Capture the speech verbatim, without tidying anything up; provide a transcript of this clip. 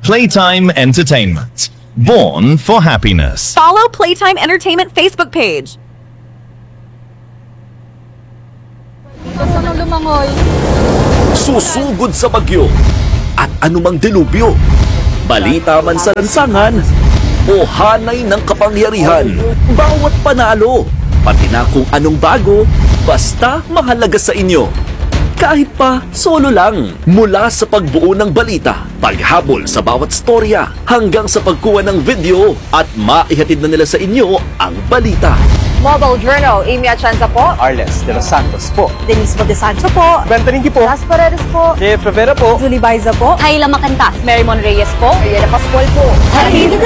Playtime Entertainment. Born for happiness. Follow Playtime Entertainment Facebook page. Basta nang lumangoy. Susugod sa bagyo at anumang delubyo, balita man sa lansangan o hanay ng kapangyarihan, bawat panalo, pati na kung anong bago, basta mahalaga sa inyo. Kahit pa solo lang, mula sa pagbuo ng balita, paghabol sa bawat storya, hanggang sa pagkuha ng video at maihatid na nila sa inyo ang balita. Mobile Journal, Amy Atienza po. Arles de los Santos po. Denise Bodesancho po. Bentaninggi po. Las Paredes po. Jeff Rivera po. Julie Baiza po. Kayla Macantas. Mary Mon Reyes po. Ariela Pascual po.